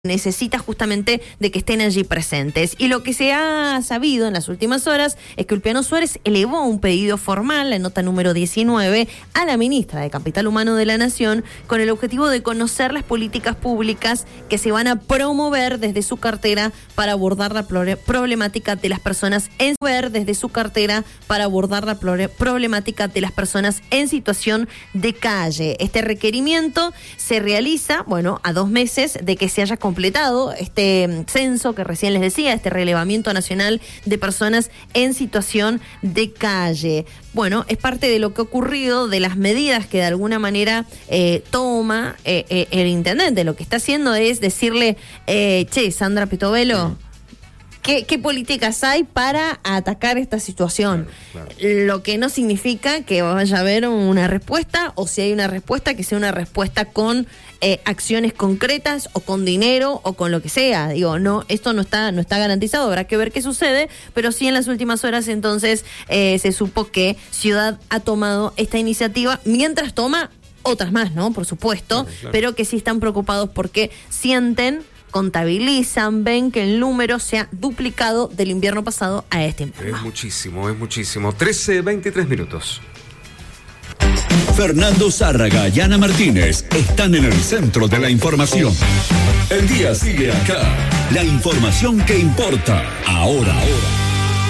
necesita justamente de que estén allí presentes. Y lo que se ha sabido en las últimas horas es que Ulpiano Suárez elevó un pedido formal, la nota número 19, a la ministra de Capital Humano de la Nación, con el objetivo de conocer las políticas públicas que se van a promover desde su cartera para abordar la problemática de las personas en situación de calle. Este requerimiento se realiza, a 2 meses de que se haya completado este censo que recién les decía, este relevamiento nacional de personas en situación de calle. Es parte de lo que ha ocurrido, de las medidas que de alguna manera toma el intendente. Lo que está haciendo es decirle, Sandra Pitovelo, ¿Qué políticas hay para atacar esta situación? Claro. Lo que no significa que vaya a haber una respuesta, o si hay una respuesta, que sea una respuesta con acciones concretas o con dinero o con lo que sea. Esto no está garantizado, habrá que ver qué sucede, pero sí en las últimas horas entonces se supo que Ciudad ha tomado esta iniciativa, mientras toma otras más, ¿no? Por supuesto, claro. Pero que sí están preocupados porque contabilizan, ven que el número se ha duplicado del invierno pasado a este invierno. Es muchísimo. 13:23 minutos. Fernando Zárraga y Ana Martínez están en el centro de la información. El día sigue acá. La información que importa ahora.